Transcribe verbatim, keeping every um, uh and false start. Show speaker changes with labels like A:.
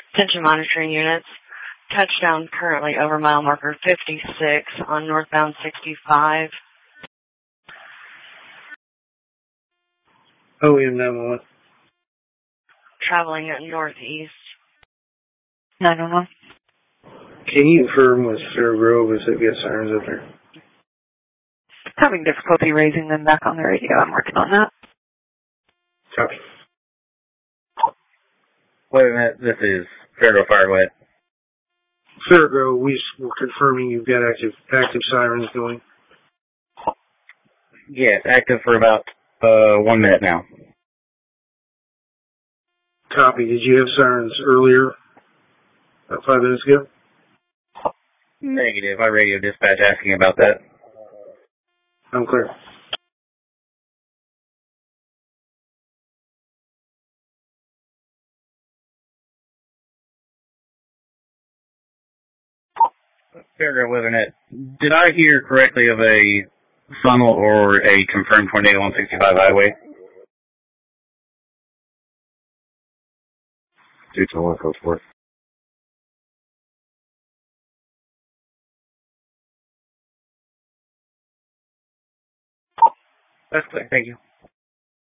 A: Attention monitoring units. Touchdown currently over mile marker fifty-six on northbound sixty-five.
B: O E M nine one one.
A: Traveling at northeast.
C: nine one one.
B: Can you confirm with Fair Grove if they've got sirens up there?
C: Having difficulty raising them back on the radio. I'm working on that.
B: Copy.
D: Wait a minute, this is Fairgrove Fire, go ahead.
B: Fair Grove, we were confirming you've got active active sirens going.
D: Yes, active for about uh, one minute now.
B: Copy. Did you have sirens earlier? About five minutes ago?
D: Negative. I radio dispatch asking about that.
B: I'm clear.
D: Fairgrove Weathernet, did I hear correctly of a funnel or a confirmed tornado on sixty-five highway? two two one, code four. That's clear. Thank you.